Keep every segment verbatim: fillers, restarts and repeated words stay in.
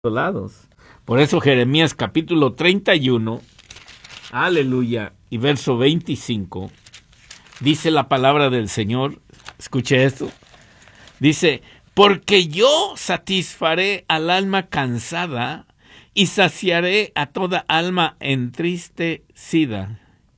lados. Por eso Jeremías capítulo treinta y uno, aleluya, y verso veinticinco, dice la palabra del Señor, escuche esto, dice, porque yo satisfaré al alma cansada y saciaré a toda alma entristecida.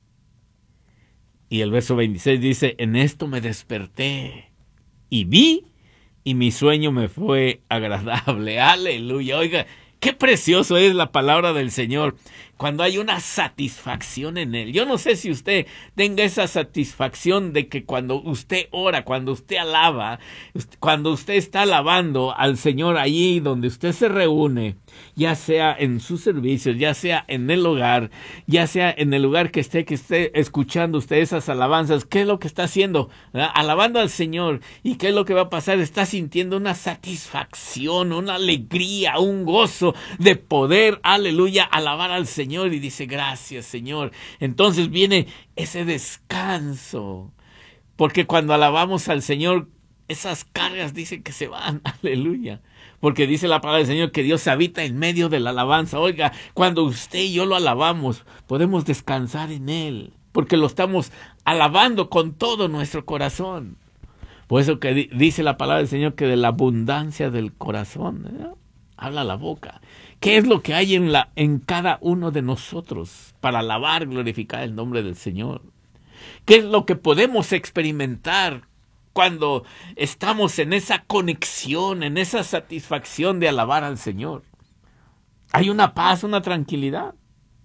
Y el verso veintiséis dice, en esto me desperté y vi, y mi sueño me fue agradable. Aleluya. Oiga, qué precioso es la palabra del Señor cuando hay una satisfacción en Él. Yo no sé si usted tenga esa satisfacción de que cuando usted ora, cuando usted alaba, cuando usted está alabando al Señor allí donde usted se reúne, ya sea en sus servicios, ya sea en el hogar, ya sea en el lugar que esté, que esté escuchando usted esas alabanzas, ¿qué es lo que está haciendo? ¿Verdad? Alabando al Señor. ¿Y qué es lo que va a pasar? Está sintiendo una satisfacción, una alegría, un gozo de poder, aleluya, alabar al Señor. Señor, y dice, gracias, Señor. Entonces viene ese descanso, porque cuando alabamos al Señor, esas cargas dicen que se van, aleluya, porque dice la palabra del Señor que Dios habita en medio de la alabanza. Oiga, cuando usted y yo lo alabamos, podemos descansar en Él, porque lo estamos alabando con todo nuestro corazón. Por eso que di- dice la palabra del Señor que de la abundancia del corazón, ¿eh? Habla la boca. ¿Qué es lo que hay en, la, en cada uno de nosotros para alabar, glorificar el nombre del Señor? ¿Qué es lo que podemos experimentar cuando estamos en esa conexión, en esa satisfacción de alabar al Señor? Hay una paz, una tranquilidad.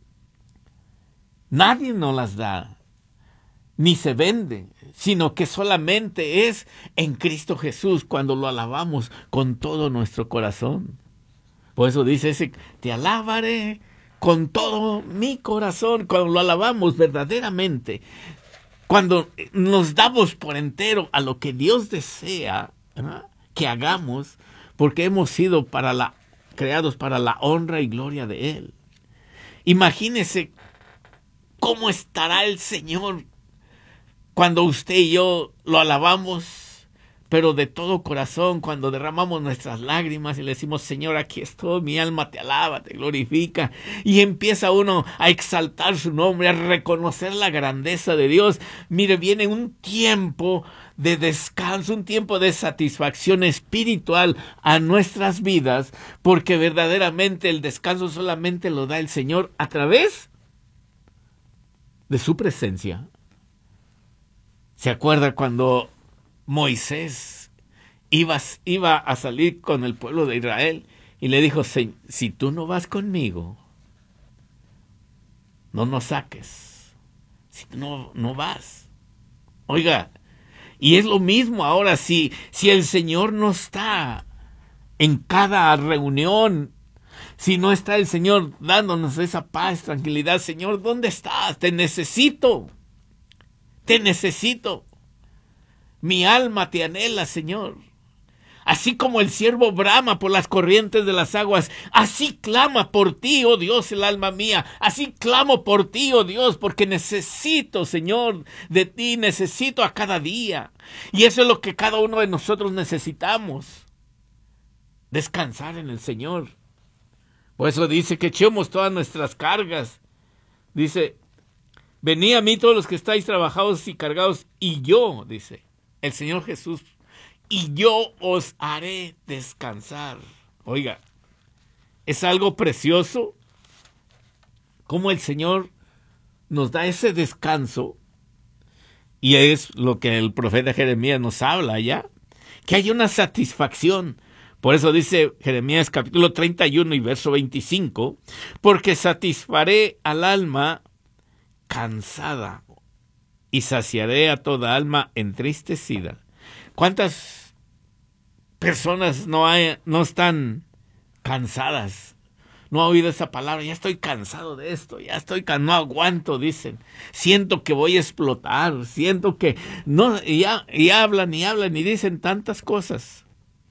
Nadie nos las da, ni se vende, sino que solamente es en Cristo Jesús cuando lo alabamos con todo nuestro corazón. Por eso dice ese, te alabaré con todo mi corazón, cuando lo alabamos verdaderamente, cuando nos damos por entero a lo que Dios desea, ¿verdad?, que hagamos, porque hemos sido para la, creados para la honra y gloria de Él. Imagínese cómo estará el Señor cuando usted y yo lo alabamos, pero de todo corazón, cuando derramamos nuestras lágrimas y le decimos, Señor, aquí estoy, mi alma te alaba, te glorifica, y empieza uno a exaltar su nombre, a reconocer la grandeza de Dios. Mire, viene un tiempo de descanso, un tiempo de satisfacción espiritual a nuestras vidas, porque verdaderamente el descanso solamente lo da el Señor a través de su presencia. ¿Se acuerda cuando Moisés iba, iba a salir con el pueblo de Israel y le dijo, si tú no vas conmigo, no nos saques, si tú no, no vas? Oiga, y es lo mismo ahora, si, si el Señor no está en cada reunión, si no está el Señor dándonos esa paz, tranquilidad, Señor, ¿dónde estás? Te necesito, te necesito. Mi alma te anhela, Señor. Así como el siervo brama por las corrientes de las aguas, así clama por ti, oh Dios, el alma mía. Así clamo por ti, oh Dios, porque necesito, Señor, de ti, necesito a cada día. Y eso es lo que cada uno de nosotros necesitamos. Descansar en el Señor. Por eso dice que echemos todas nuestras cargas. Dice, venid a mí todos los que estáis trabajados y cargados, y yo, dice el Señor Jesús, y yo os haré descansar. Oiga, es algo precioso cómo el Señor nos da ese descanso, y es lo que el profeta Jeremías nos habla ya, que hay una satisfacción. Por eso dice Jeremías capítulo treinta y uno y verso veinticinco, porque satisfaré al alma cansada y saciaré a toda alma entristecida. ¿Cuántas personas no hay, no están cansadas? No ha oído esa palabra, ya estoy cansado de esto, ya estoy cansado, no aguanto, dicen. Siento que voy a explotar, siento que no, y, ya, y hablan y hablan y dicen tantas cosas.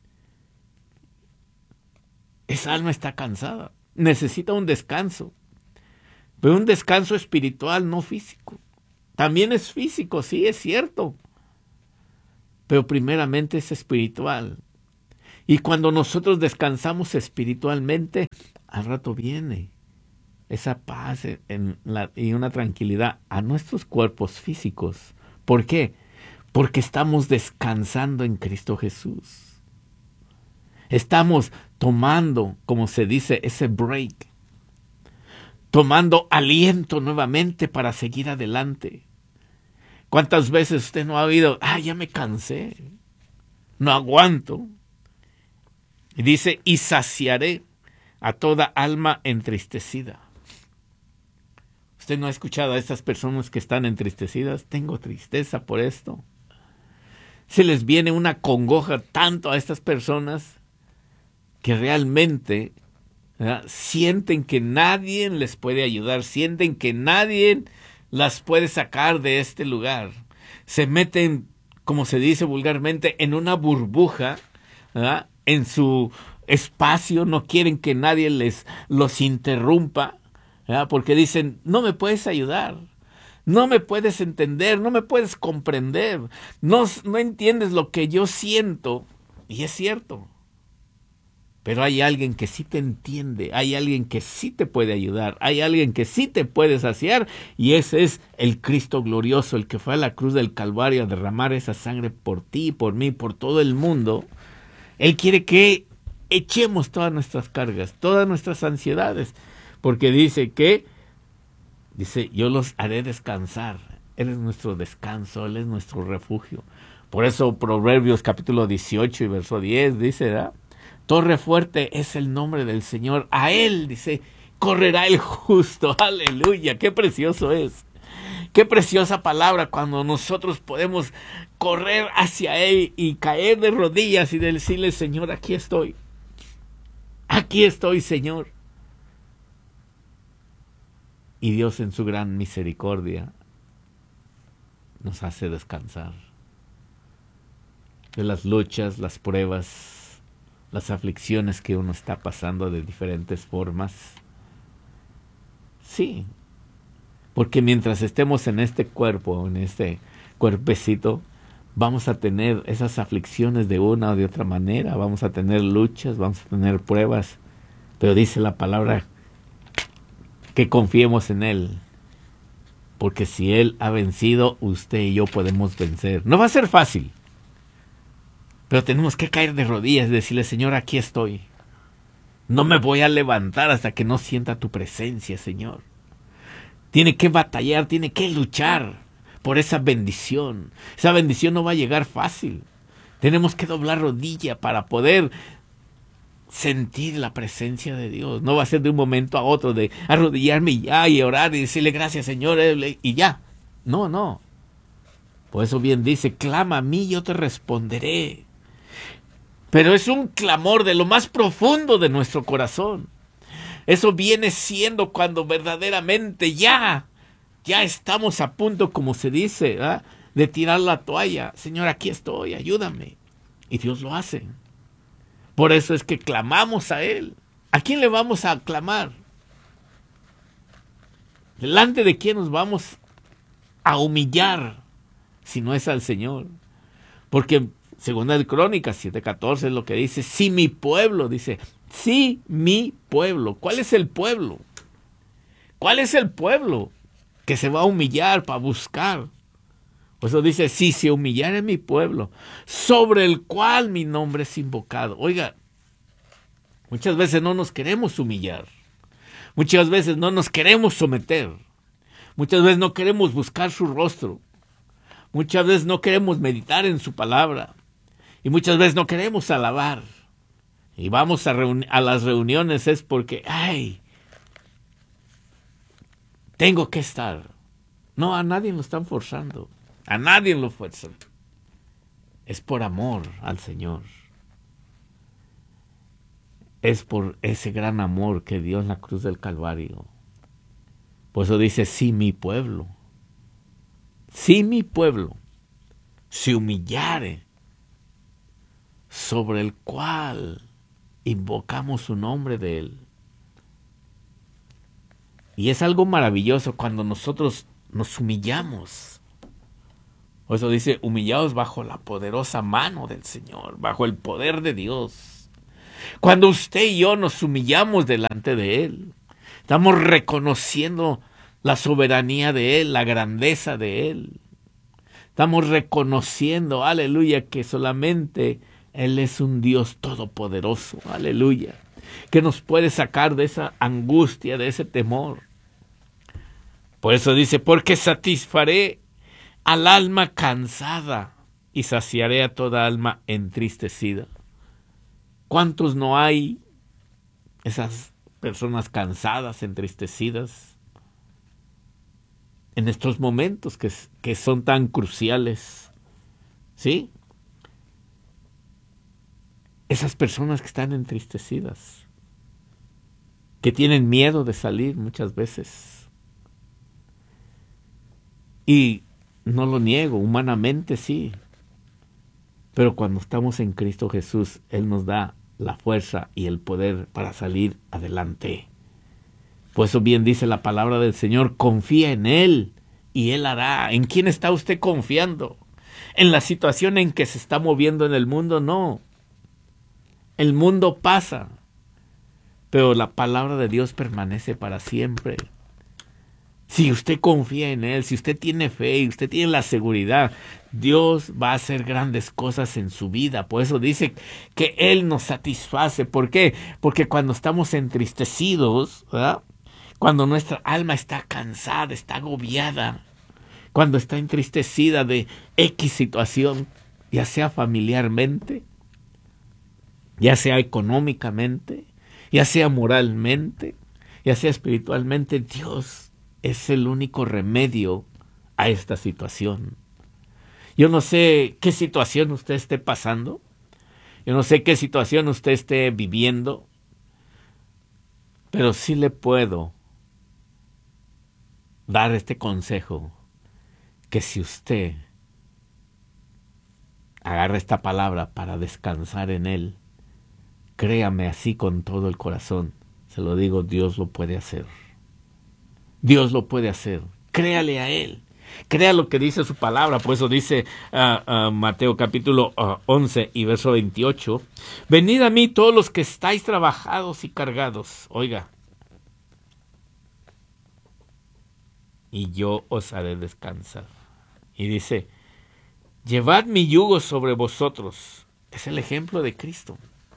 Esa alma está cansada, necesita un descanso, pero un descanso espiritual, no físico. También es físico, sí, es cierto, pero primeramente es espiritual. Y cuando nosotros descansamos espiritualmente, al rato viene esa paz en la, y una tranquilidad a nuestros cuerpos físicos. ¿Por qué? Porque estamos descansando en Cristo Jesús. Estamos tomando, como se dice, ese break. Tomando aliento nuevamente para seguir adelante. ¿Cuántas veces usted no ha oído? Ah, ya me cansé. No aguanto. Y dice, y saciaré a toda alma entristecida. ¿Usted no ha escuchado a estas personas que están entristecidas? Tengo tristeza por esto. Se les viene una congoja tanto a estas personas que realmente, ¿verdad?, sienten que nadie les puede ayudar, sienten que nadie las puede sacar de este lugar. Se meten, como se dice vulgarmente, en una burbuja, ¿verdad?, en su espacio, no quieren que nadie les los interrumpa, ¿verdad?, porque dicen, no me puedes ayudar. No me puedes entender, no me puedes comprender, no, no entiendes lo que yo siento. Y es cierto. Pero hay alguien que sí te entiende, hay alguien que sí te puede ayudar, hay alguien que sí te puede saciar, y ese es el Cristo glorioso, el que fue a la cruz del Calvario a derramar esa sangre por ti, por mí, por todo el mundo. Él quiere que echemos todas nuestras cargas, todas nuestras ansiedades, porque dice que Dice, yo los haré descansar. Él es nuestro descanso, Él es nuestro refugio. Por eso Proverbios capítulo dieciocho y verso diez dice, ¿verdad?, torre fuerte es el nombre del Señor. A Él, dice, correrá el justo. Aleluya, qué precioso es. Qué preciosa palabra cuando nosotros podemos correr hacia Él y caer de rodillas y decirle, Señor, aquí estoy. Aquí estoy, Señor. Y Dios en su gran misericordia nos hace descansar de las luchas, las pruebas, las aflicciones que uno está pasando de diferentes formas. Sí, porque mientras estemos en este cuerpo, en este cuerpecito, vamos a tener esas aflicciones de una o de otra manera, vamos a tener luchas, vamos a tener pruebas, pero dice la palabra que confiemos en Él, porque si Él ha vencido, usted y yo podemos vencer. No va a ser fácil, pero tenemos que caer de rodillas y decirle, Señor, aquí estoy. No me voy a levantar hasta que no sienta tu presencia, Señor. Tiene que batallar, tiene que luchar por esa bendición. Esa bendición no va a llegar fácil. Tenemos que doblar rodilla para poder sentir la presencia de Dios. No va a ser de un momento a otro de arrodillarme ya y orar y decirle gracias, Señor, y ya. No, no. Por eso bien dice, clama a mí y yo te responderé. Pero es un clamor de lo más profundo de nuestro corazón. Eso viene siendo cuando verdaderamente ya, ya estamos a punto, como se dice, ¿eh?, de tirar la toalla. Señor, aquí estoy, ayúdame. Y Dios lo hace. Por eso es que clamamos a Él. ¿A quién le vamos a clamar? ¿Delante de quién nos vamos a humillar si no es al Señor? Porque segunda de Crónicas siete catorce es lo que dice, si mi pueblo, dice, si mi pueblo. ¿Cuál es el pueblo? ¿Cuál es el pueblo que se va a humillar para buscar? Por eso dice, si se humillare mi pueblo, sobre el cual mi nombre es invocado. Oiga, muchas veces no nos queremos humillar. Muchas veces no nos queremos someter. Muchas veces no queremos buscar su rostro. Muchas veces no queremos meditar en su palabra. Y muchas veces no queremos alabar. Y vamos a, reuni- a las reuniones es porque, ay, tengo que estar. No, a nadie lo están forzando. A nadie lo fuerzan. Es por amor al Señor. Es por ese gran amor que dio en la cruz del Calvario. Por eso dice, si mi pueblo, si mi pueblo se humillare, sobre el cual invocamos su nombre de Él. Y es algo maravilloso cuando nosotros nos humillamos. Por eso dice, humillados bajo la poderosa mano del Señor, bajo el poder de Dios. Cuando usted y yo nos humillamos delante de Él, estamos reconociendo la soberanía de Él, la grandeza de Él. Estamos reconociendo, aleluya, que solamente Él es un Dios todopoderoso, aleluya, que nos puede sacar de esa angustia, de ese temor. Por eso dice, porque satisfaré al alma cansada y saciaré a toda alma entristecida. ¿Cuántos no hay esas personas cansadas, entristecidas, en estos momentos que, que son tan cruciales? ¿Sí? Esas personas que están entristecidas, que tienen miedo de salir muchas veces. Y no lo niego, humanamente sí. Pero cuando estamos en Cristo Jesús, Él nos da la fuerza y el poder para salir adelante. Por eso bien dice la palabra del Señor, confía en Él y Él hará. ¿En quién está usted confiando? ¿En la situación en que se está moviendo en el mundo? No. El mundo pasa, pero la palabra de Dios permanece para siempre. Si usted confía en Él, si usted tiene fe y usted tiene la seguridad, Dios va a hacer grandes cosas en su vida. Por eso dice que Él nos satisface. ¿Por qué? Porque cuando estamos entristecidos, ¿verdad? Cuando nuestra alma está cansada, está agobiada, cuando está entristecida de X situación, ya sea familiarmente, ya sea económicamente, ya sea moralmente, ya sea espiritualmente, Dios es el único remedio a esta situación. Yo no sé qué situación usted esté pasando, yo no sé qué situación usted esté viviendo, pero sí le puedo dar este consejo, que si usted agarra esta palabra para descansar en Él, créame así con todo el corazón, se lo digo, Dios lo puede hacer. Dios lo puede hacer. Créale a Él. Crea lo que dice su palabra. Por eso dice uh, uh, Mateo capítulo uh, once y verso veintiocho. Venid a mí todos los que estáis trabajados y cargados. Oiga. Y yo os haré descansar. Y dice, llevad mi yugo sobre vosotros. Es el ejemplo de Cristo.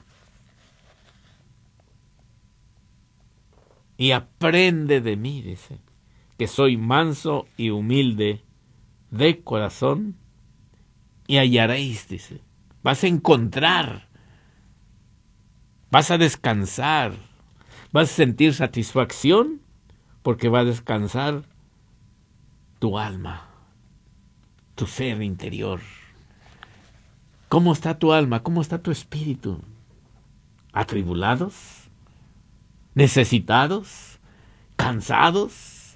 Y aprende de mí, dice, que soy manso y humilde de corazón, y hallaréis, dice. Vas a encontrar, vas a descansar, vas a sentir satisfacción, porque va a descansar tu alma, tu ser interior. ¿Cómo está tu alma? ¿Cómo está tu espíritu? ¿Atribulados? ¿Necesitados? ¿Cansados?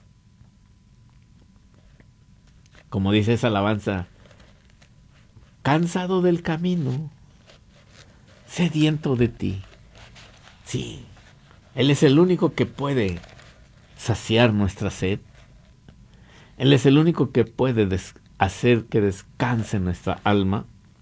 Como dice esa alabanza, cansado del camino, sediento de ti. Sí, Él es el único que puede saciar nuestra sed. Él es el único que puede des- hacer que descanse nuestra alma.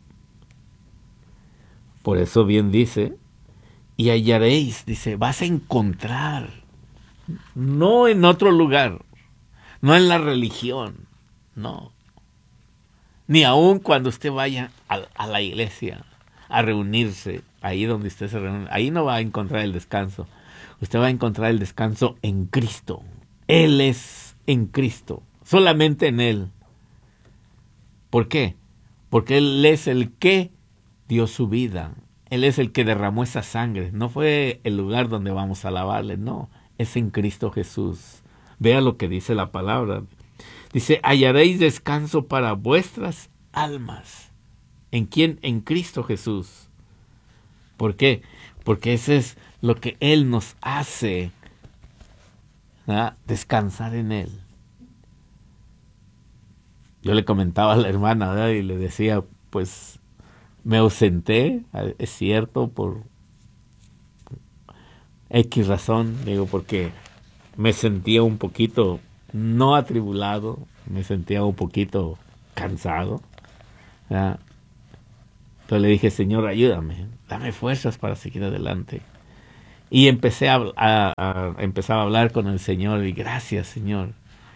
Por eso bien dice, y hallaréis, dice, vas a encontrar, no en otro lugar, no en la religión, no. Ni aun cuando usted vaya a, a la iglesia a reunirse, ahí donde usted se reúne, ahí no va a encontrar el descanso. Usted va a encontrar el descanso en Cristo. Él es en Cristo, solamente en Él. ¿Por qué? Porque Él es el que dio su vida. Él es el que derramó esa sangre. No fue el lugar donde vamos a alabarle, no. Es en Cristo Jesús. Vea lo que dice la palabra. Dice, hallaréis descanso para vuestras almas. ¿En quién? En Cristo Jesús. ¿Por qué? Porque eso es lo que Él nos hace, ¿verdad? Descansar en Él. Yo le comentaba a la hermana, ¿verdad? Y le decía, pues, me ausenté, es cierto, por X razón, digo, porque me sentía un poquito, no atribulado, me sentía un poquito cansado, ¿verdad? Entonces le dije, Señor, ayúdame, dame fuerzas para seguir adelante. Y empecé a, a, a, empezaba a hablar con el Señor y gracias, Señor.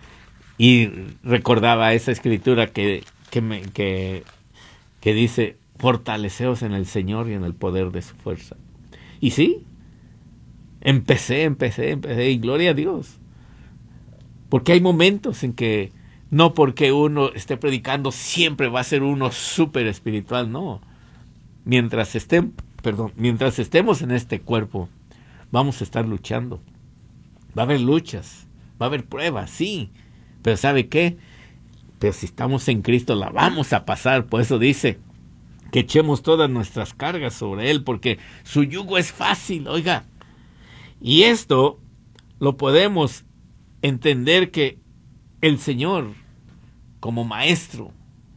Y recordaba esa escritura que, que, me, que, que dice, fortaleceos en el Señor y en el poder de su fuerza. Y sí, empecé, empecé, empecé, y gloria a Dios. Porque hay momentos en que no porque uno esté predicando siempre va a ser uno súper espiritual, no. Mientras estén, perdón, mientras estemos en este cuerpo, vamos a estar luchando. Va a haber luchas, va a haber pruebas, sí. Pero ¿sabe qué? Pero si estamos en Cristo la vamos a pasar. Por eso dice que echemos todas nuestras cargas sobre Él, porque su yugo es fácil, oiga. Y esto lo podemos entender que el Señor, como maestro,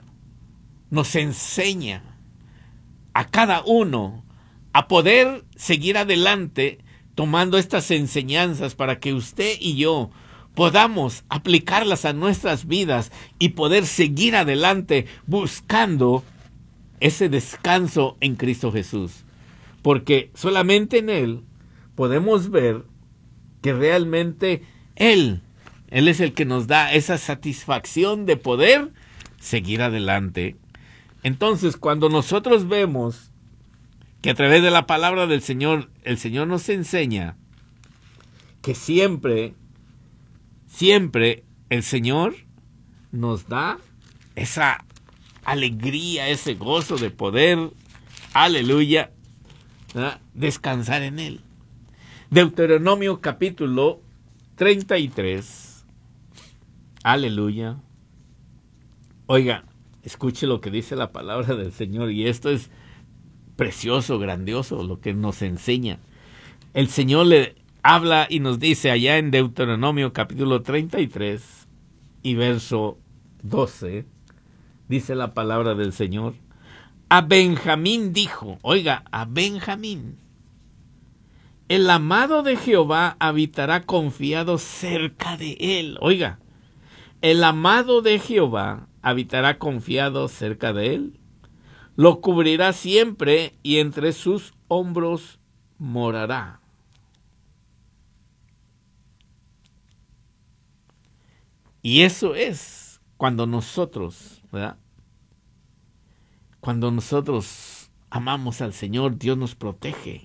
nos enseña a cada uno a poder seguir adelante tomando estas enseñanzas para que usted y yo podamos aplicarlas a nuestras vidas y poder seguir adelante buscando ese descanso en Cristo Jesús. Porque solamente en Él podemos ver que realmente Él, Él es el que nos da esa satisfacción de poder seguir adelante. Entonces, cuando nosotros vemos que a través de la palabra del Señor, el Señor nos enseña que siempre, siempre el Señor nos da esa alegría, ese gozo de poder, aleluya, ¿verdad?, descansar en Él. Deuteronomio capítulo treinta y tres, aleluya. Oiga, escuche lo que dice la palabra del Señor, y esto es precioso, grandioso, lo que nos enseña. El Señor le habla y nos dice allá en Deuteronomio capítulo treinta y tres y verso doce, dice la palabra del Señor, a Benjamín dijo, oiga, a Benjamín, el amado de Jehová habitará confiado cerca de él. Oiga, el amado de Jehová habitará confiado cerca de él. Lo cubrirá siempre y entre sus hombros morará. Y eso es cuando nosotros, ¿verdad? Cuando nosotros amamos al Señor, Dios nos protege.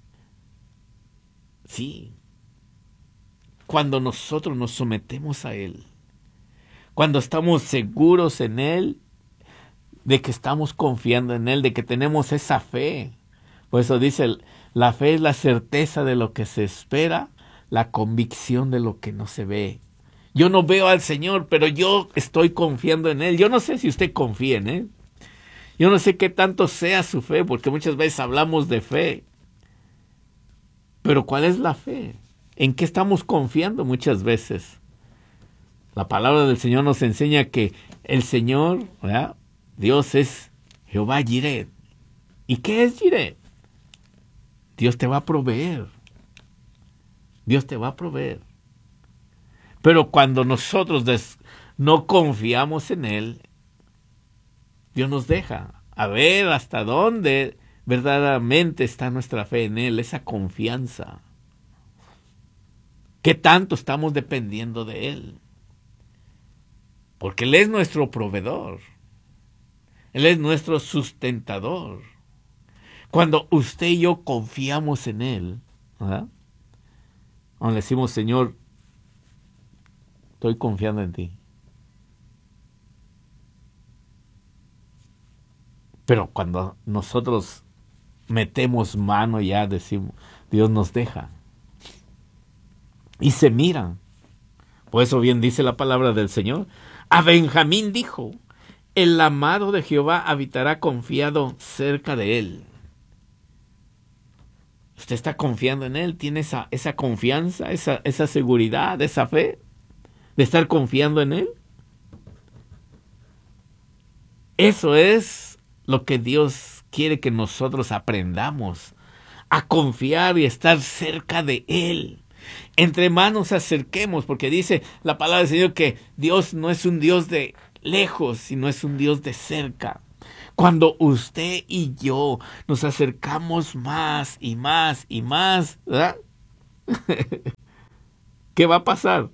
Sí. Cuando nosotros nos sometemos a Él. Cuando estamos seguros en Él, de que estamos confiando en Él, de que tenemos esa fe. Por eso dice, la fe es la certeza de lo que se espera, la convicción de lo que no se ve. Yo no veo al Señor, pero yo estoy confiando en Él. Yo no sé si usted confía en Él. Yo no sé qué tanto sea su fe, porque muchas veces hablamos de fe. Pero ¿cuál es la fe? ¿En qué estamos confiando muchas veces? La palabra del Señor nos enseña que el Señor, ¿verdad?, Dios es Jehová Jireh. ¿Y qué es Jireh? Dios te va a proveer. Dios te va a proveer. Pero cuando nosotros des- no confiamos en Él, Dios nos deja a ver hasta dónde verdaderamente está nuestra fe en Él, esa confianza. ¿Qué tanto estamos dependiendo de Él? Porque Él es nuestro proveedor. Él es nuestro sustentador. Cuando usted y yo confiamos en Él, ¿verdad?, cuando le decimos, Señor, estoy confiando en ti. Pero cuando nosotros metemos mano, ya decimos, Dios nos deja. Y se miran. Por eso bien dice la palabra del Señor. A Benjamín dijo, el amado de Jehová habitará confiado cerca de él. Usted está confiando en Él, tiene esa, esa confianza, esa, esa seguridad, esa fe de estar confiando en Él. Eso es lo que Dios quiere que nosotros aprendamos, a confiar y estar cerca de Él. Entre más nos acerquemos, porque dice la palabra del Señor que Dios no es un Dios de lejos, sino es un Dios de cerca. Cuando usted y yo nos acercamos más y más y más, ¿verdad? ¿Qué va a pasar?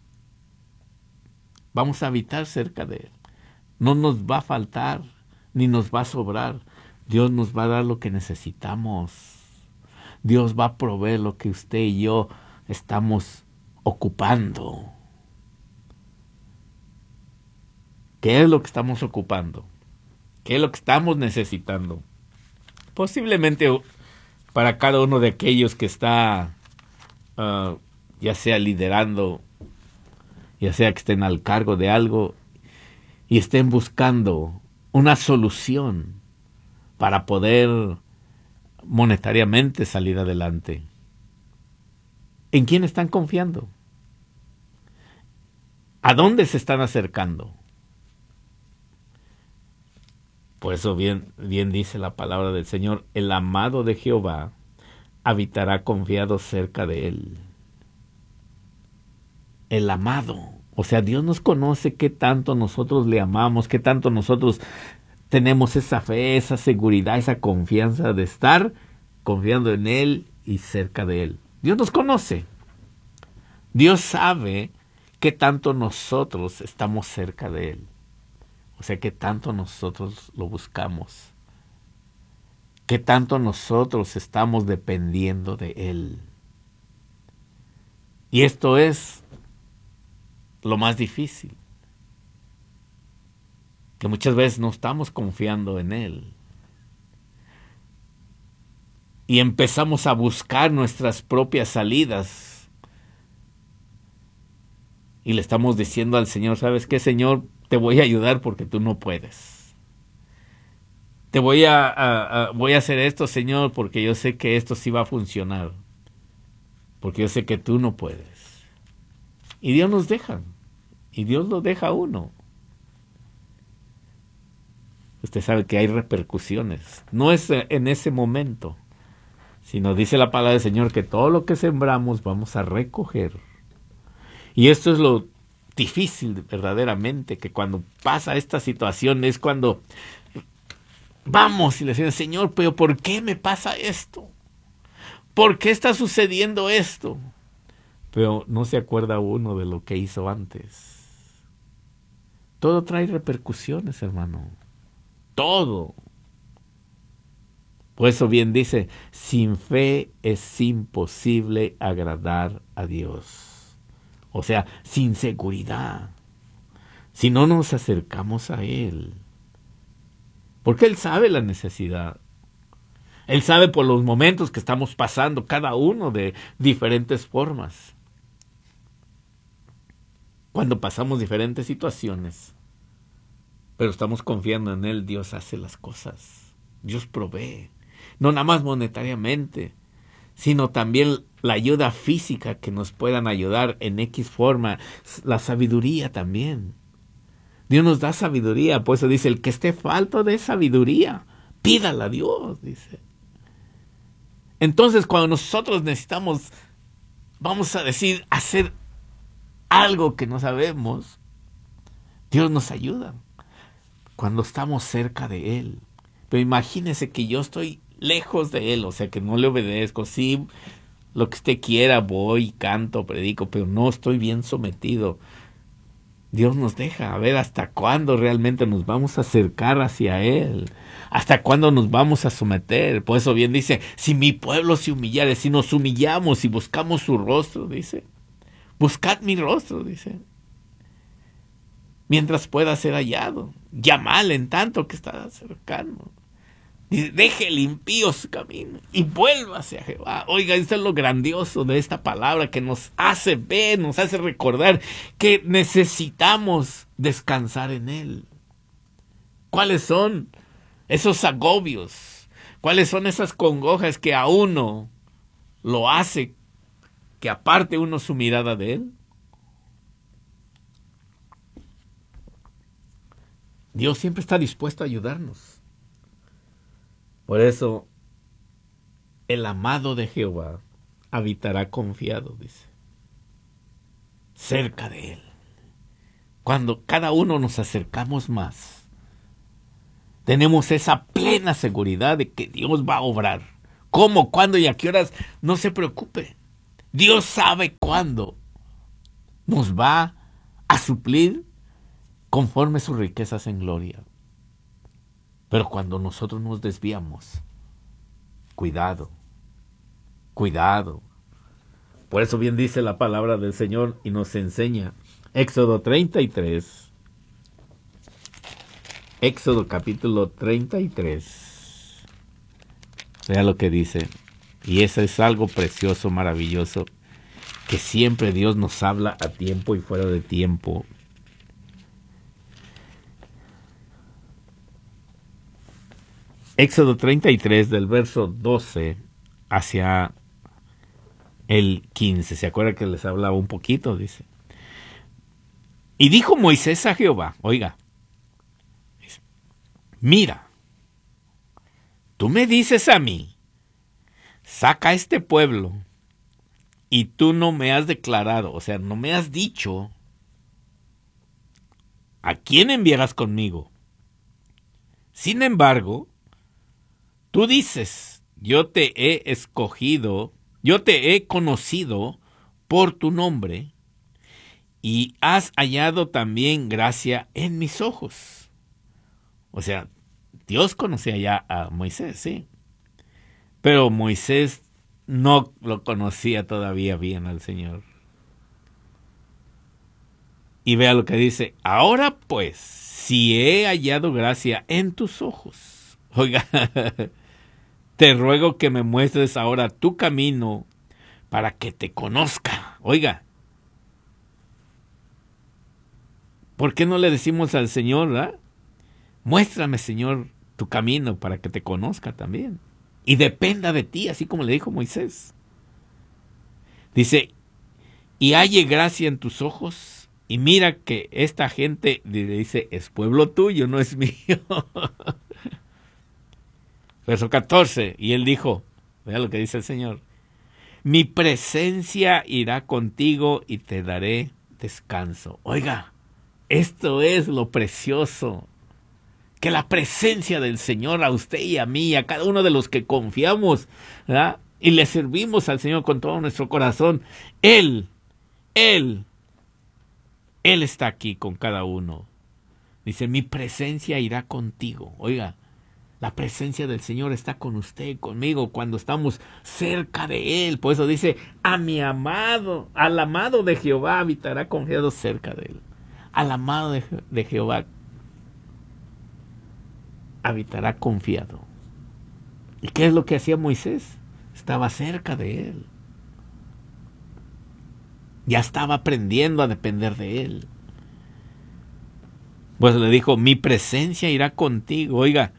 Vamos a habitar cerca de Él. No nos va a faltar, ni nos va a sobrar. Dios nos va a dar lo que necesitamos. Dios va a proveer lo que usted y yo estamos ocupando. ¿Qué es lo que estamos ocupando? ¿Qué es lo que estamos necesitando? Posiblemente para cada uno de aquellos que está, uh, ya sea liderando, ya sea que estén al cargo de algo y estén buscando una solución para poder monetariamente salir adelante. ¿En quién están confiando? ¿A dónde se están acercando? Por eso bien, bien dice la palabra del Señor, el amado de Jehová habitará confiado cerca de él. El amado, o sea, Dios nos conoce qué tanto nosotros le amamos, qué tanto nosotros tenemos esa fe, esa seguridad, esa confianza de estar confiando en Él y cerca de Él. Dios nos conoce. Dios sabe qué tanto nosotros estamos cerca de Él. O sea, qué tanto nosotros lo buscamos. Qué tanto nosotros estamos dependiendo de Él. Y esto es lo más difícil. Que muchas veces no estamos confiando en Él. Y empezamos a buscar nuestras propias salidas. Y le estamos diciendo al Señor, ¿sabes qué, Señor? Te voy a ayudar porque tú no puedes. Te voy a, a, a, voy a hacer esto, Señor, porque yo sé que esto sí va a funcionar. Porque yo sé que tú no puedes. Y Dios nos deja. Y Dios lo deja a uno. Usted sabe que hay repercusiones. No es en ese momento, sino dice la palabra del Señor que todo lo que sembramos vamos a recoger. Y esto es lo difícil verdaderamente, que cuando pasa esta situación es cuando vamos y le decimos, Señor, pero ¿por qué me pasa esto? ¿Por qué está sucediendo esto? Pero no se acuerda uno de lo que hizo antes. Todo trae repercusiones, hermano. Todo. Por eso bien dice, sin fe es imposible agradar a Dios. O sea, sin seguridad. Si no nos acercamos a Él. Porque Él sabe la necesidad. Él sabe por los momentos que estamos pasando, cada uno de diferentes formas. Cuando pasamos diferentes situaciones, pero estamos confiando en Él, Dios hace las cosas. Dios provee. No nada más monetariamente, sino también la ayuda física que nos puedan ayudar en X forma. La sabiduría también. Dios nos da sabiduría. Por eso dice, el que esté falto de sabiduría, pídala a Dios, dice. Entonces, cuando nosotros necesitamos, vamos a decir, hacer algo que no sabemos, Dios nos ayuda cuando estamos cerca de Él. Pero imagínese que yo estoy lejos de Él, o sea que no le obedezco. Sí, lo que usted quiera, voy, canto, predico, pero no estoy bien sometido. Dios nos deja a ver hasta cuándo realmente nos vamos a acercar hacia Él. Hasta cuándo nos vamos a someter. Por eso bien dice, si mi pueblo se humillare, si nos humillamos y buscamos su rostro, dice. Buscad mi rostro, dice. Mientras pueda ser hallado. Llamadle en tanto que está cercano. Dice, deje el impío su camino y vuélvase a Jehová. Oiga, esto es lo grandioso de esta palabra que nos hace ver, nos hace recordar que necesitamos descansar en Él. ¿Cuáles son esos agobios? ¿Cuáles son esas congojas que a uno lo hace que aparte uno su mirada de Él? Dios siempre está dispuesto a ayudarnos. Por eso, el amado de Jehová habitará confiado, dice, cerca de Él. Cuando cada uno nos acercamos más, tenemos esa plena seguridad de que Dios va a obrar. ¿Cómo, cuándo y a qué horas? No se preocupe. Dios sabe cuándo nos va a suplir conforme sus riquezas en gloria. Pero cuando nosotros nos desviamos, cuidado, cuidado. Por eso bien dice la palabra del Señor y nos enseña. Éxodo treinta y tres. Éxodo capítulo treinta y tres. Vea lo que dice. Y eso es algo precioso, maravilloso, que siempre Dios nos habla a tiempo y fuera de tiempo. Éxodo treinta y tres, del verso doce hacia el quince. ¿Se acuerda que les hablaba un poquito? Dice. Y dijo Moisés a Jehová, oiga, dice, mira, tú me dices a mí, saca a este pueblo, y tú no me has declarado, o sea, no me has dicho a quién enviarás conmigo. Sin embargo, tú dices, yo te he escogido, yo te he conocido por tu nombre, y has hallado también gracia en mis ojos. O sea, Dios conocía ya a Moisés, sí. Pero Moisés no lo conocía todavía bien al Señor. Y vea lo que dice, ahora pues, si he hallado gracia en tus ojos, oiga, te ruego que me muestres ahora tu camino para que te conozca. Oiga, ¿por qué no le decimos al Señor, ¿verdad? Muéstrame, Señor, tu camino para que te conozca también. Y dependa de ti, así como le dijo Moisés. Dice, y halle gracia en tus ojos, y mira que esta gente, le dice, es pueblo tuyo, no es mío. Verso catorce, y él dijo, vea lo que dice el Señor, mi presencia irá contigo y te daré descanso. Oiga, esto es lo precioso, que la presencia del Señor a usted y a mí, a cada uno de los que confiamos, ¿verdad? Y le servimos al Señor con todo nuestro corazón, Él, Él, Él está aquí con cada uno. Dice, mi presencia irá contigo. Oiga, la presencia del Señor está con usted, conmigo, cuando estamos cerca de Él. Por eso dice, a mi amado, al amado de Jehová habitará confiado cerca de Él. Al amado de, de Jehová habitará confiado. ¿Y qué es lo que hacía Moisés? Estaba cerca de Él. Ya estaba aprendiendo a depender de Él. Pues le dijo, mi presencia irá contigo. Oiga,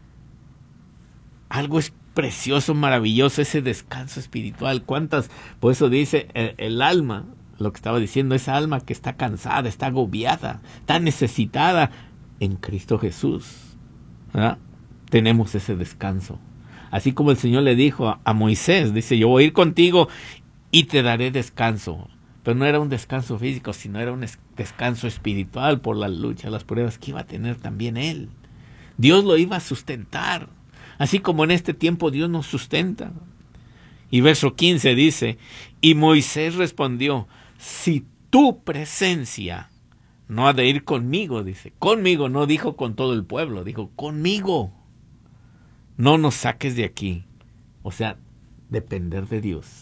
algo es precioso, maravilloso, ese descanso espiritual. ¿Cuántas? Por eso dice el, el alma, lo que estaba diciendo, esa alma que está cansada, está agobiada, está necesitada en Cristo Jesús, ¿verdad? Tenemos ese descanso. Así como el Señor le dijo a, a Moisés, dice, yo voy a ir contigo y te daré descanso. Pero no era un descanso físico, sino era un descanso espiritual por la lucha, las pruebas que iba a tener también él. Dios lo iba a sustentar, así como en este tiempo Dios nos sustenta. Y verso quince dice, y Moisés respondió, si tu presencia no ha de ir conmigo, dice, conmigo, no dijo con todo el pueblo, dijo conmigo, no nos saques de aquí. O sea, depender de Dios.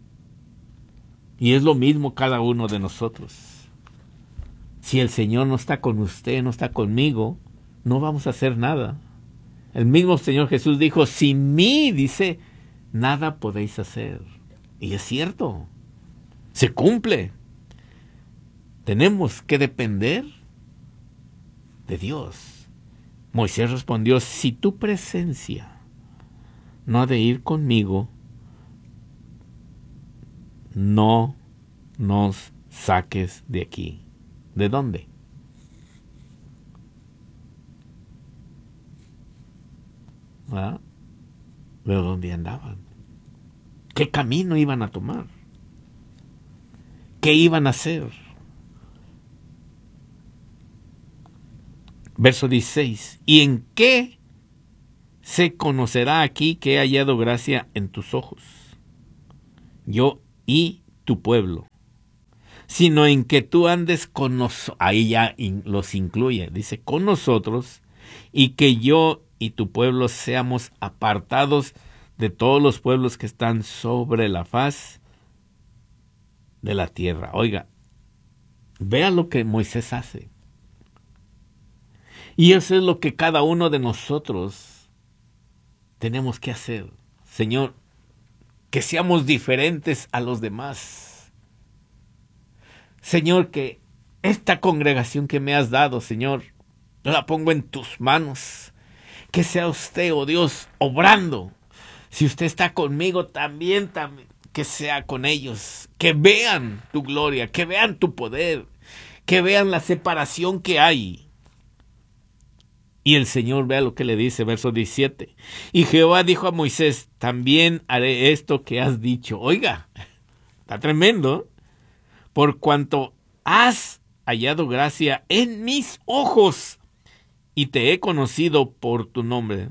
Y es lo mismo cada uno de nosotros. Si el Señor no está con usted, no está conmigo, no vamos a hacer nada. El mismo Señor Jesús dijo, sin mí, dice, nada podéis hacer. Y es cierto, se cumple. Tenemos que depender de Dios. Moisés respondió, si tu presencia no ha de ir conmigo, no nos saques de aquí. ¿De dónde? ¿Ah? ¿De dónde andaban? ¿Qué camino iban a tomar? ¿Qué iban a hacer? Verso dieciséis. ¿Y en qué se conocerá aquí que he hallado gracia en tus ojos, yo y tu pueblo? Sino en que tú andes con nosotros, ahí ya in, los incluye, dice, con nosotros, y que yo y tu pueblo seamos apartados de todos los pueblos que están sobre la faz de la tierra. Oiga, vea lo que Moisés hace. Y eso es lo que cada uno de nosotros tenemos que hacer. Señor, que seamos diferentes a los demás. Señor, que esta congregación que me has dado, Señor, yo la pongo en tus manos. Que sea usted, oh Dios, obrando. Si usted está conmigo, también, también que sea con ellos. Que vean tu gloria, que vean tu poder, que vean la separación que hay. Y el Señor, vea lo que le dice, verso diecisiete. Y Jehová dijo a Moisés, también haré esto que has dicho. Oiga, está tremendo. Por cuanto has hallado gracia en mis ojos y te he conocido por tu nombre.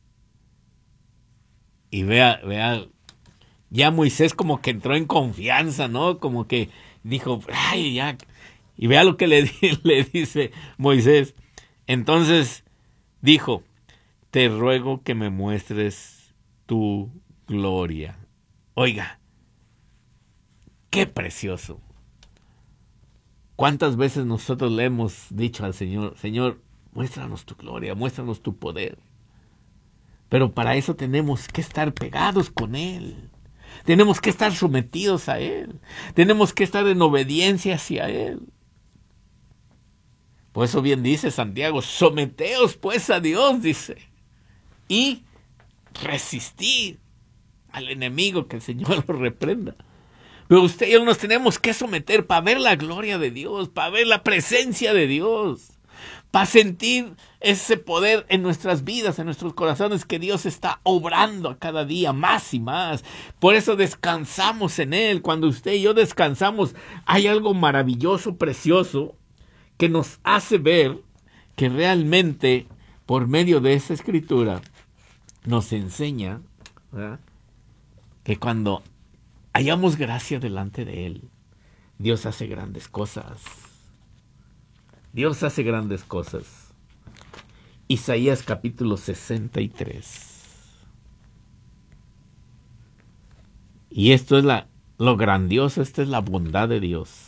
Y vea, vea, ya Moisés como que entró en confianza, ¿no? Como que dijo, ay, ya. Y vea lo que le, le dice Moisés. Entonces dijo, te ruego que me muestres tu gloria. Oiga, qué precioso. ¿Cuántas veces nosotros le hemos dicho al Señor, Señor, muéstranos tu gloria, muéstranos tu poder? Pero para eso tenemos que estar pegados con Él. Tenemos que estar sometidos a Él. Tenemos que estar en obediencia hacia Él. Por eso bien dice Santiago, someteos pues a Dios, dice, y resistir al enemigo, que el Señor lo reprenda. Pero usted y yo nos tenemos que someter para ver la gloria de Dios, para ver la presencia de Dios, para sentir ese poder en nuestras vidas, en nuestros corazones, que Dios está obrando a cada día más y más. Por eso descansamos en Él. Cuando usted y yo descansamos, hay algo maravilloso, precioso, que nos hace ver que realmente, por medio de esa escritura, nos enseña, ¿verdad?, que cuando hallamos gracia delante de Él, Dios hace grandes cosas. Dios hace grandes cosas. Isaías capítulo sesenta y tres. Y esto es la, lo grandioso, esta es la bondad de Dios.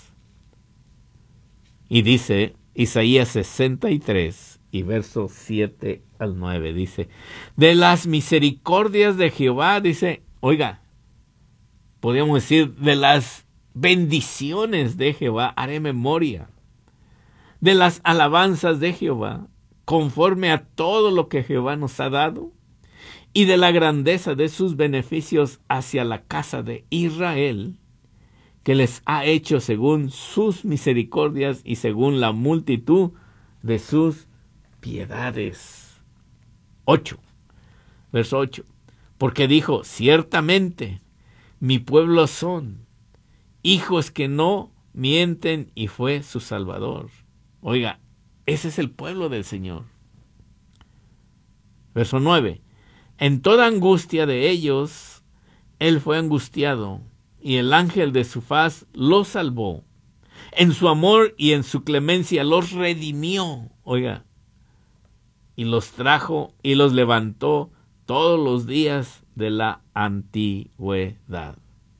Y dice Isaías sesenta y tres y versos siete al nueve, dice, de las misericordias de Jehová, dice, oiga, podríamos decir, de las bendiciones de Jehová haré memoria, de las alabanzas de Jehová, conforme a todo lo que Jehová nos ha dado, y de la grandeza de sus beneficios hacia la casa de Israel, que les ha hecho según sus misericordias y según la multitud de sus piedades. ocho. Verso ocho. Porque dijo, ciertamente mi pueblo son hijos que no mienten, y fue su Salvador. Oiga, ese es el pueblo del Señor. Verso nueve. En toda angustia de ellos, él fue angustiado, y el ángel de su faz los salvó. En su amor y en su clemencia los redimió. Oiga, y los trajo y los levantó todos los días de la antigüedad.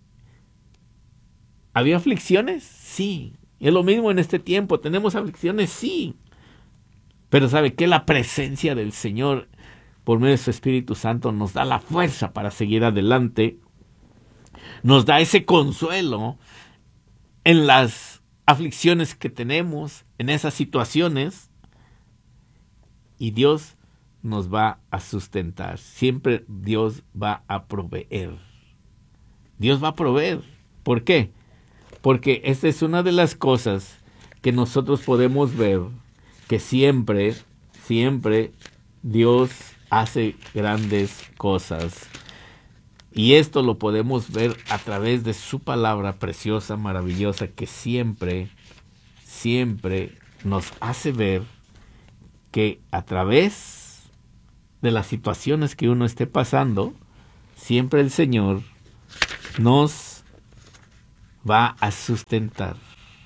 ¿Había aflicciones? Sí. Es lo mismo en este tiempo. ¿Tenemos aflicciones? Sí. Pero ¿sabe qué? La presencia del Señor, por medio de su Espíritu Santo, nos da la fuerza para seguir adelante. Nos da ese consuelo en las aflicciones que tenemos, en esas situaciones. Y Dios nos va a sustentar. Siempre Dios va a proveer. Dios va a proveer. ¿Por qué? Porque esta es una de las cosas que nosotros podemos ver, que siempre, siempre Dios hace grandes cosas. Y esto lo podemos ver a través de su palabra preciosa, maravillosa, que siempre, siempre nos hace ver que a través de las situaciones que uno esté pasando, siempre el Señor nos va a sustentar,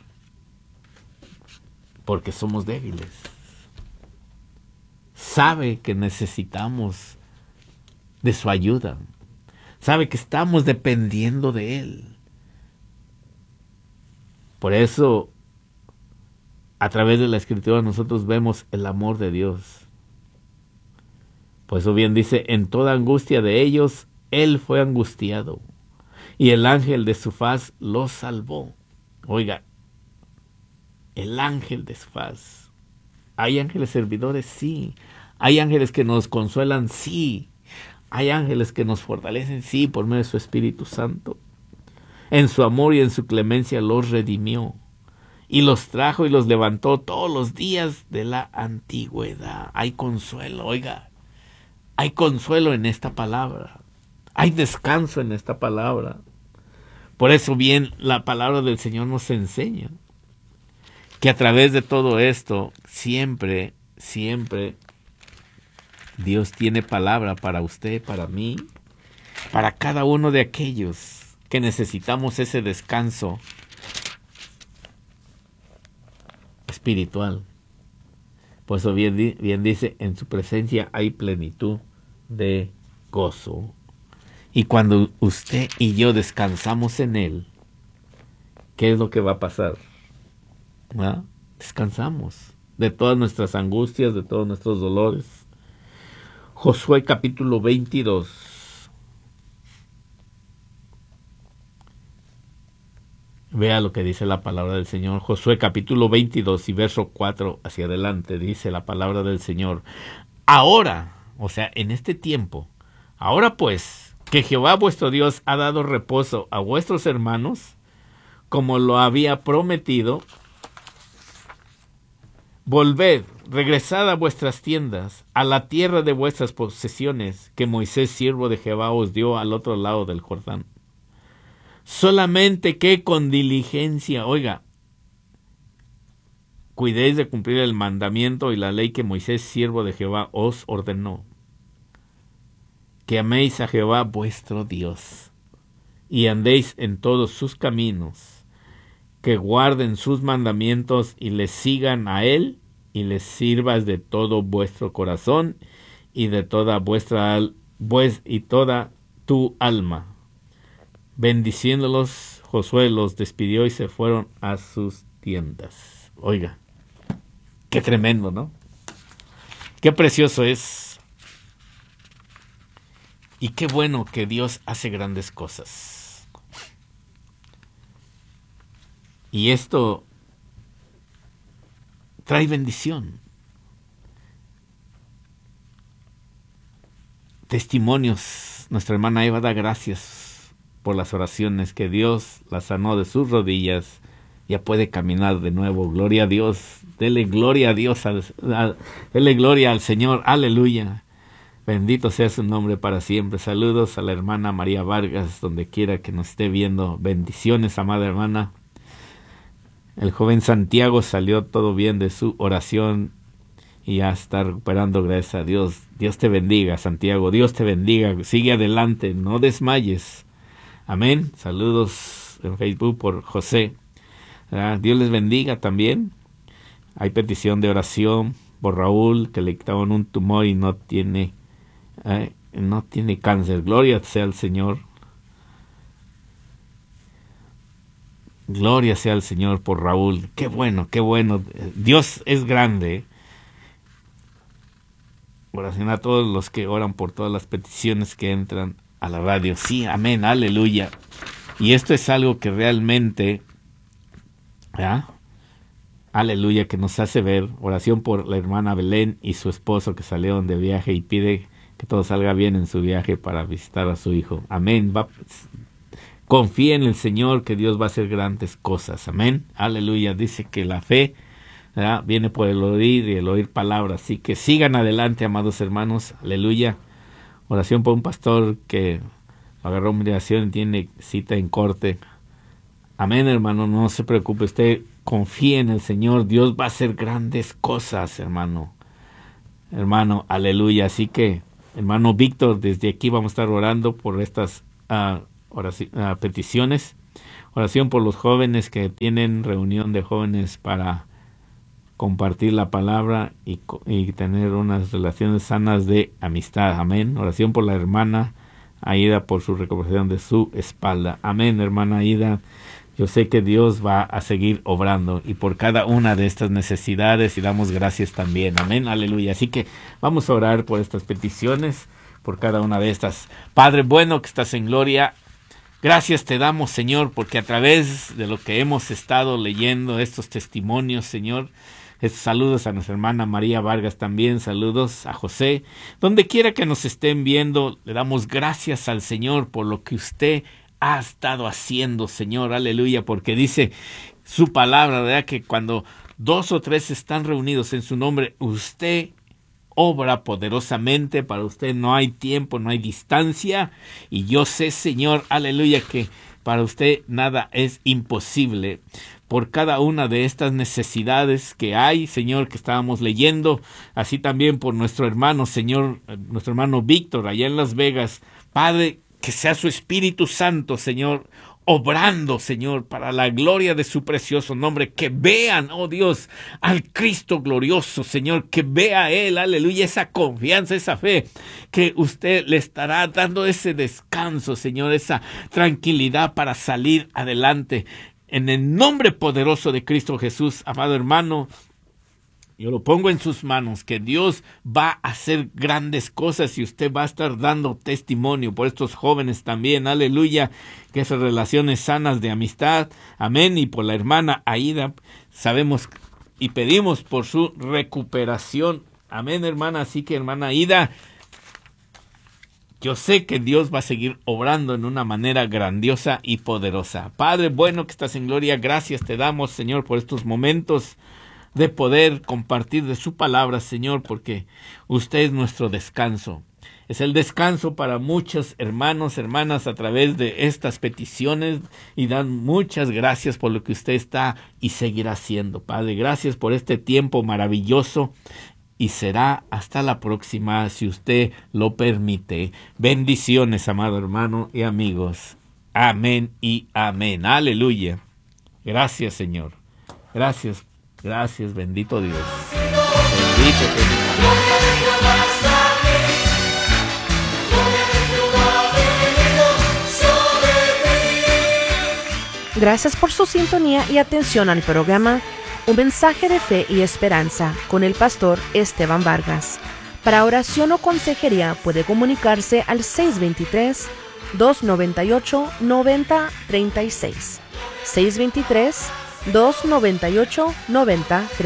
porque somos débiles. Sabe que necesitamos de su ayuda. Sabe que estamos dependiendo de Él. Por eso, a través de la Escritura nosotros vemos el amor de Dios. Por eso bien dice, en toda angustia de ellos, Él fue angustiado, y el ángel de su faz los salvó. Oiga, el ángel de su faz. ¿Hay ángeles servidores? Sí. ¿Hay ángeles que nos consuelan? Sí. ¿Hay ángeles que nos fortalecen? Sí, por medio de su Espíritu Santo. En su amor y en su clemencia los redimió, y los trajo y los levantó todos los días de la antigüedad. Hay consuelo, oiga. Hay consuelo en esta palabra. Hay descanso en esta palabra. Por eso bien la palabra del Señor nos enseña que a través de todo esto, siempre, siempre, Dios tiene palabra para usted, para mí, para cada uno de aquellos que necesitamos ese descanso espiritual. Por eso bien, bien dice, en su presencia hay plenitud de gozo. Y cuando usted y yo descansamos en Él, ¿qué es lo que va a pasar? ¿Ah? Descansamos de todas nuestras angustias, de todos nuestros dolores. Josué capítulo veintidós. Vea lo que dice la palabra del Señor. Josué capítulo veintidós y verso cuatro hacia adelante dice la palabra del Señor. Ahora, o sea, en este tiempo, ahora pues, que Jehová vuestro Dios ha dado reposo a vuestros hermanos, como lo había prometido, volved, regresad a vuestras tiendas, a la tierra de vuestras posesiones, que Moisés, siervo de Jehová, os dio al otro lado del Jordán. Solamente que con diligencia, oiga, cuidéis de cumplir el mandamiento y la ley que Moisés, siervo de Jehová, os ordenó. Que améis a Jehová vuestro Dios, y andéis en todos sus caminos, que guarden sus mandamientos y les sigan a Él, y les sirvas de todo vuestro corazón y de toda vuestra al, pues, y toda tu alma. Bendiciéndolos, Josué los despidió y se fueron a sus tiendas. Oiga, qué tremendo, ¿no? Qué precioso es. Y qué bueno que Dios hace grandes cosas. Y esto trae bendición. Testimonios. Nuestra hermana Eva da gracias por las oraciones, que Dios la sanó de sus rodillas. Ya puede caminar de nuevo. Gloria a Dios. Dele gloria a Dios. Al, a, dele gloria al Señor. Aleluya. Bendito sea su nombre para siempre. Saludos a la hermana María Vargas, donde quiera que nos esté viendo. Bendiciones, amada hermana. El joven Santiago salió todo bien de su oración y ya está recuperando, gracias a Dios. Dios te bendiga, Santiago. Dios te bendiga. Sigue adelante. No desmayes. Amén. Saludos en Facebook por José. ¿Verdad? Dios les bendiga también. Hay petición de oración por Raúl, que le quitaron un tumor y no tiene... Eh, no tiene cáncer. Gloria sea al Señor. Gloria sea al Señor por Raúl. Qué bueno, qué bueno. Dios es grande. Oración a todos los que oran por todas las peticiones que entran a la radio. Sí, amén, aleluya. Y esto es algo que realmente, ¿eh? Aleluya, que nos hace ver. Oración por la hermana Belén y su esposo que salieron de viaje y pide que todo salga bien en su viaje para visitar a su hijo. Amén. Va, confía en el Señor, que Dios va a hacer grandes cosas. Amén. Aleluya. Dice que la fe, ¿verdad?, viene por el oír y el oír palabras. Así que sigan adelante, amados hermanos. Aleluya. Oración por un pastor que agarró migración y tiene cita en corte. Amén, hermano. No se preocupe. Usted confíe en el Señor. Dios va a hacer grandes cosas, hermano. hermano, aleluya. Así que, hermano Víctor, desde aquí vamos a estar orando por estas uh, oraci- uh, peticiones. Oración por los jóvenes que tienen reunión de jóvenes para compartir la palabra y, y tener unas relaciones sanas de amistad. Amén. Oración por la hermana Aida por su recuperación de su espalda. Amén, hermana Aida. Yo sé que Dios va a seguir obrando y por cada una de estas necesidades y damos gracias también. Amén, aleluya. Así que vamos a orar por estas peticiones, por cada una de estas. Padre bueno que estás en gloria, gracias te damos, Señor, porque a través de lo que hemos estado leyendo, estos testimonios, Señor, estos saludos a nuestra hermana María Vargas también, saludos a José, donde quiera que nos estén viendo, le damos gracias al Señor por lo que usted ha estado haciendo, Señor, aleluya, porque dice su palabra, ¿verdad? Que cuando dos o tres están reunidos en su nombre, usted obra poderosamente. Para usted no hay tiempo, no hay distancia, y yo sé, Señor, aleluya, que para usted nada es imposible. Por cada una de estas necesidades que hay, Señor, que estábamos leyendo, así también por nuestro hermano, Señor, nuestro hermano Víctor, allá en Las Vegas, Padre, que sea su Espíritu Santo, Señor, obrando, Señor, para la gloria de su precioso nombre, que vean, oh Dios, al Cristo glorioso, Señor, que vea a Él, aleluya, esa confianza, esa fe, que usted le estará dando ese descanso, Señor, esa tranquilidad para salir adelante. En el nombre poderoso de Cristo Jesús, amado hermano, yo lo pongo en sus manos, que Dios va a hacer grandes cosas y usted va a estar dando testimonio por estos jóvenes también, aleluya, que esas relaciones sanas de amistad, amén, y por la hermana Aida, sabemos y pedimos por su recuperación, amén, hermana, así que hermana Aida, yo sé que Dios va a seguir obrando en una manera grandiosa y poderosa. Padre bueno que estás en gloria, gracias te damos, Señor, por estos momentos de poder compartir de su palabra, Señor, porque usted es nuestro descanso. Es el descanso para muchos hermanos, hermanas, a través de estas peticiones, y dan muchas gracias por lo que usted está y seguirá haciendo, Padre. Gracias por este tiempo maravilloso, y será hasta la próxima, si usted lo permite. Bendiciones, amado hermano y amigos. Amén y amén. Aleluya. Gracias, Señor. Gracias. Gracias, bendito Dios. Bendito Dios. Gracias por su sintonía y atención al programa Un mensaje de fe y esperanza con el pastor Esteban Vargas. Para oración o consejería puede comunicarse al seis dos tres, dos nueve ocho, nueve cero tres seis. seis dos tres, dos nueve ocho, nueve cero tres seis.